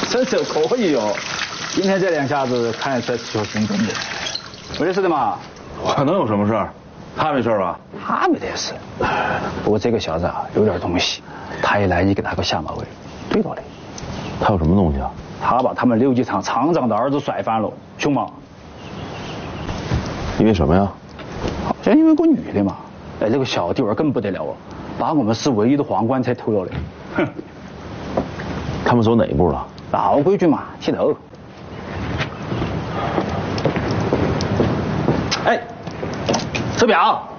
身手可以哦。今天这两下子看得出来是有行动的。没事的嘛。 可能有什么事儿？他没事吧？ 他没得事。不过这个小子啊，有点东西。他一来，你给他个下马威，对到的。 他有什么东西啊？ 他把他们刘继昌厂长的儿子甩翻了，凶吗？ 因为什么呀？ 好像因为个女的嘛。哎，这个小弟儿更不得了啊，把我们市唯一的皇冠才偷了嘞。哼。 他们走哪一步了？ 老规矩嘛，剃头。哎，手表。